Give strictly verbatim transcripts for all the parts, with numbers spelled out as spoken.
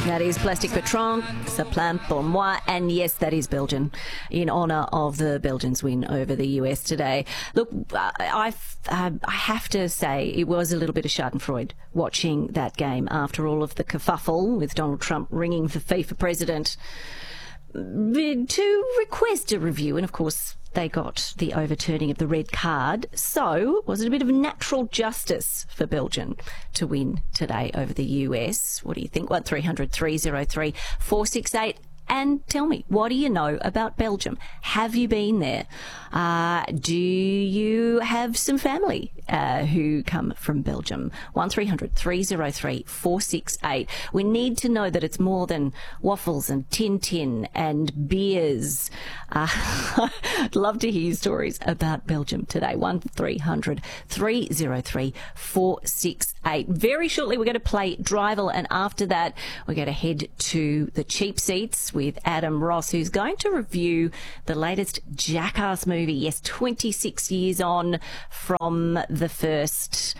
That is Plastic Patron, Ça plante pour moi, and yes, that is Belgian, in honour of the Belgians' win over the U S today. Look, I, I, I have to say it was a little bit of schadenfreude watching that game after all of the kerfuffle with Donald Trump ringing the FIFA president to request a review, and of course they got the overturning of the red card. So was it a bit of natural justice for Belgium to win today over the U S? What do you think? one three hundred three oh three four six eight. And tell me, what do you know about Belgium? Have you been there? Uh, do you have some family uh, who come from Belgium? one three hundred three oh three four six eight. We need to know that it's more than waffles and Tintin and beers. Uh, I'd love to hear stories about Belgium today. one three hundred three oh three four six eight. Very shortly, we're going to play Drival, and after that, we're going to head to the cheap seats with Adam Ross, who's going to review the latest Jackass movie. Yes, twenty-six years on from the first.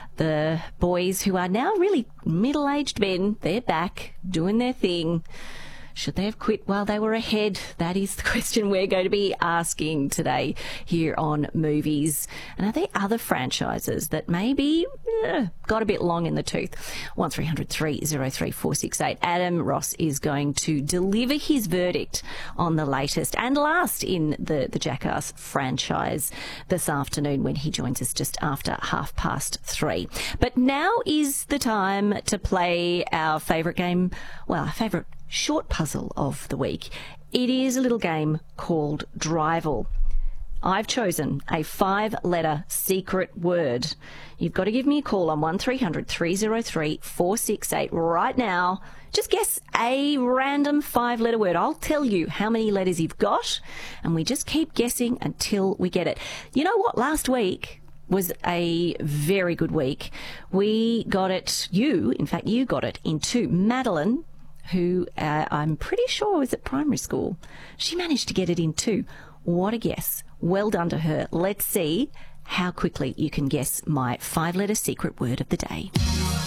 The boys, who are now really middle-aged men, they're back doing their thing. Should they have quit while they were ahead? That is the question we're going to be asking today here on Movies. And are there other franchises that maybe uh, got a bit long in the tooth? one three hundred three oh three four six eight. Adam Ross is going to deliver his verdict on the latest and last in the, the Jackass franchise this afternoon when he joins us just after half past three. But now is the time to play our favourite game, well, our favourite short puzzle of the week. It is a little game called Drival. I've chosen a five-letter secret word. You've got to give me a call on one three hundred three oh three four six eight right now. Just guess a random five-letter word. I'll tell you how many letters you've got, and we just keep guessing until we get it. You know what? Last week was a very good week. We got it, you, in fact, you got it in two. Madeline, who uh, I'm pretty sure was at primary school, she managed to get it in too. What a guess. Well done to her. Let's see how quickly you can guess my five-letter secret word of the day.